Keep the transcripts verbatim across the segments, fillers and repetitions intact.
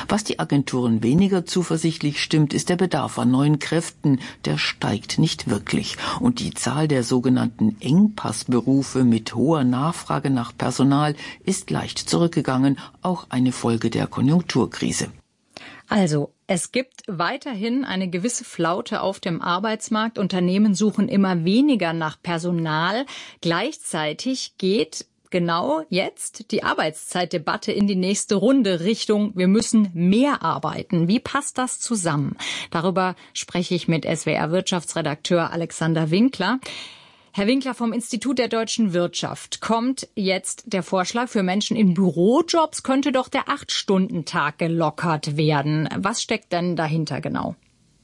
Was die Agenturen weniger zuversichtlich stimmt, ist der Bedarf an neuen Kräften. Der steigt nicht wirklich. Und die Zahl der sogenannten Engpassberufe mit hoher Nachfrage nach Personal ist leicht zurückgegangen, auch eine Folge der Konjunkturkrise. Also, es gibt weiterhin eine gewisse Flaute auf dem Arbeitsmarkt. Unternehmen suchen immer weniger nach Personal. Gleichzeitig geht genau jetzt die Arbeitszeitdebatte in die nächste Runde Richtung, wir müssen mehr arbeiten. Wie passt das zusammen? Darüber spreche ich mit S W R-Wirtschaftsredakteur Alexander Winkler. Herr Winkler, vom Institut der deutschen Wirtschaft kommt jetzt der Vorschlag, für Menschen in Bürojobs könnte doch der Acht-Stunden-Tag gelockert werden. Was steckt denn dahinter genau?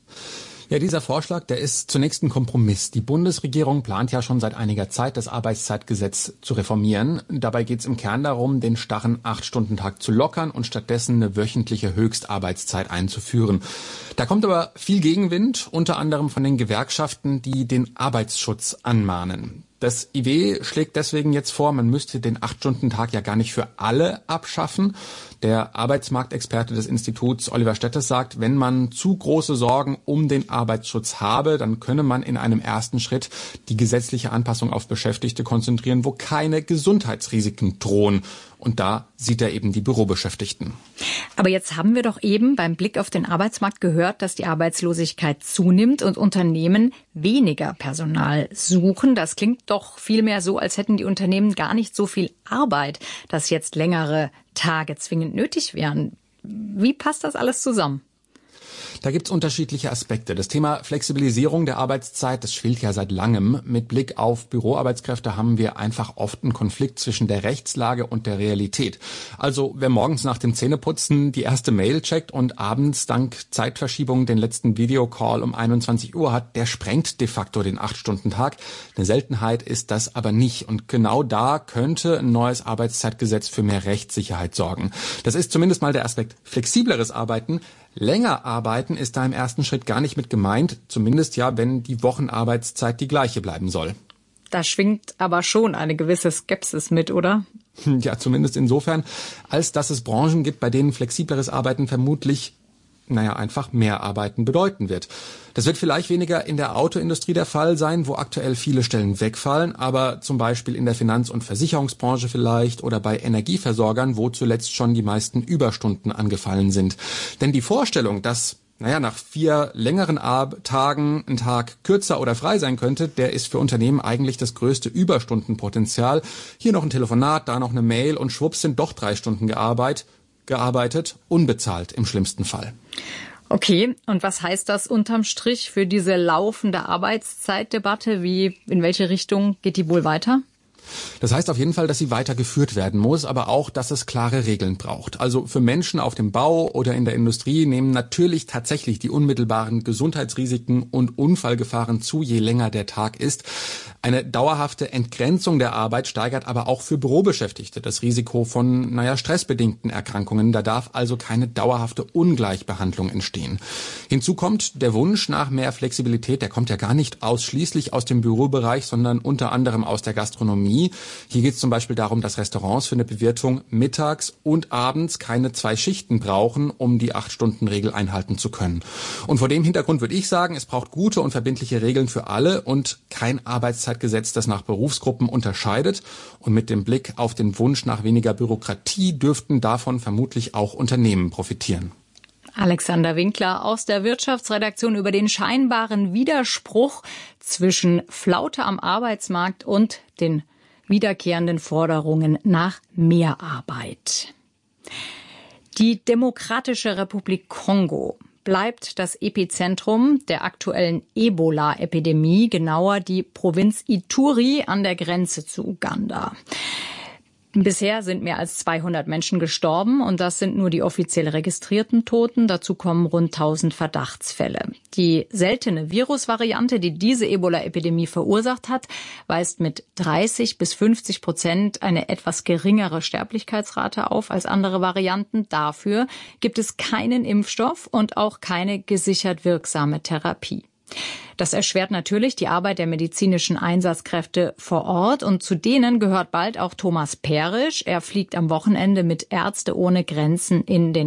Ja, dieser Vorschlag, der ist zunächst ein Kompromiss. Die Bundesregierung plant ja schon seit einiger Zeit, das Arbeitszeitgesetz zu reformieren. Dabei geht es im Kern darum, den starren Acht-Stunden-Tag zu lockern und stattdessen eine wöchentliche Höchstarbeitszeit einzuführen. Da kommt aber viel Gegenwind, unter anderem von den Gewerkschaften, die den Arbeitsschutz anmahnen. Das I W schlägt deswegen jetzt vor, man müsste den Acht-Stunden-Tag ja gar nicht für alle abschaffen. Der Arbeitsmarktexperte des Instituts, Oliver Stettes, sagt, wenn man zu große Sorgen um den Arbeitsschutz habe, dann könne man in einem ersten Schritt die gesetzliche Anpassung auf Beschäftigte konzentrieren, wo keine Gesundheitsrisiken drohen. Und da sieht er eben die Bürobeschäftigten. Aber jetzt haben wir doch eben beim Blick auf den Arbeitsmarkt gehört, dass die Arbeitslosigkeit zunimmt und Unternehmen weniger Personal suchen. Das klingt doch vielmehr so, als hätten die Unternehmen gar nicht so viel Arbeit, dass jetzt längere Tage zwingend nötig wären. Wie passt das alles zusammen? Da gibt's unterschiedliche Aspekte. Das Thema Flexibilisierung der Arbeitszeit, das schwillt ja seit langem. Mit Blick auf Büroarbeitskräfte haben wir einfach oft einen Konflikt zwischen der Rechtslage und der Realität. Also wer morgens nach dem Zähneputzen die erste Mail checkt und abends dank Zeitverschiebung den letzten Videocall um einundzwanzig Uhr hat, der sprengt de facto den Acht-Stunden-Tag. Eine Seltenheit ist das aber nicht. Und genau da könnte ein neues Arbeitszeitgesetz für mehr Rechtssicherheit sorgen. Das ist zumindest mal der Aspekt flexibleres Arbeiten. Länger arbeiten ist da im ersten Schritt gar nicht mit gemeint, zumindest ja, wenn die Wochenarbeitszeit die gleiche bleiben soll. Da schwingt aber schon eine gewisse Skepsis mit, oder? Ja, zumindest insofern, als dass es Branchen gibt, bei denen flexibleres Arbeiten vermutlich, naja, einfach mehr Arbeiten bedeuten wird. Das wird vielleicht weniger in der Autoindustrie der Fall sein, wo aktuell viele Stellen wegfallen, aber zum Beispiel in der Finanz- und Versicherungsbranche vielleicht oder bei Energieversorgern, wo zuletzt schon die meisten Überstunden angefallen sind. Denn die Vorstellung, dass naja, nach vier längeren Ar- Tagen ein Tag kürzer oder frei sein könnte, der ist für Unternehmen eigentlich das größte Überstundenpotenzial. Hier noch ein Telefonat, da noch eine Mail und schwupps sind doch drei Stunden gearbeitet, gearbeitet, unbezahlt im schlimmsten Fall. Okay, und was heißt das unterm Strich für diese laufende Arbeitszeitdebatte? Wie, in welche Richtung geht die wohl weiter? Das heißt auf jeden Fall, dass sie weitergeführt werden muss, aber auch, dass es klare Regeln braucht. Also für Menschen auf dem Bau oder in der Industrie nehmen natürlich tatsächlich die unmittelbaren Gesundheitsrisiken und Unfallgefahren zu, je länger der Tag ist. Eine dauerhafte Entgrenzung der Arbeit steigert aber auch für Bürobeschäftigte das Risiko von, naja, stressbedingten Erkrankungen. Da darf also keine dauerhafte Ungleichbehandlung entstehen. Hinzu kommt der Wunsch nach mehr Flexibilität, der kommt ja gar nicht ausschließlich aus dem Bürobereich, sondern unter anderem aus der Gastronomie. Hier geht es zum Beispiel darum, dass Restaurants für eine Bewirtung mittags und abends keine zwei Schichten brauchen, um die Acht-Stunden-Regel einhalten zu können. Und vor dem Hintergrund würde ich sagen, es braucht gute und verbindliche Regeln für alle und kein Arbeitszeitgesetz, das nach Berufsgruppen unterscheidet. Und mit dem Blick auf den Wunsch nach weniger Bürokratie dürften davon vermutlich auch Unternehmen profitieren. Alexander Winkler aus der Wirtschaftsredaktion über den scheinbaren Widerspruch zwischen Flaute am Arbeitsmarkt und den wiederkehrenden Forderungen nach mehr Arbeit. Die Demokratische Republik Kongo bleibt das Epizentrum der aktuellen Ebola-Epidemie, genauer die Provinz Ituri an der Grenze zu Uganda. Bisher sind mehr als zweihundert Menschen gestorben und das sind nur die offiziell registrierten Toten. Dazu kommen rund tausend Verdachtsfälle. Die seltene Virusvariante, die diese Ebola-Epidemie verursacht hat, weist mit dreißig bis fünfzig Prozent eine etwas geringere Sterblichkeitsrate auf als andere Varianten. Dafür gibt es keinen Impfstoff und auch keine gesichert wirksame Therapie. Das erschwert natürlich die Arbeit der medizinischen Einsatzkräfte vor Ort und zu denen gehört bald auch Thomas Perisch. Er fliegt am Wochenende mit Ärzte ohne Grenzen in den